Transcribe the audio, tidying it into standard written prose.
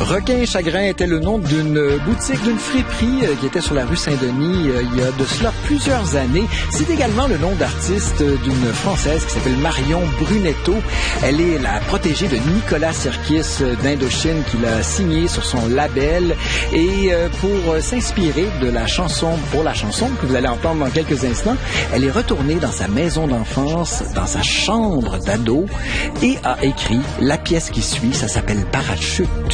Requin et Chagrin était le nom d'une boutique, d'une friperie qui était sur la rue Saint-Denis il y a de cela plusieurs années. C'est également le nom d'artiste d'une Française qui s'appelle Marion Brunetto. Elle est la protégée de Nicolas Sirkis d'Indochine qui l'a signé sur son label. Et pour s'inspirer de la chanson, que vous allez entendre dans quelques instants, elle est retournée dans sa maison d'enfance, dans sa chambre d'ado et a écrit la pièce qui suit. Ça s'appelle Parachute.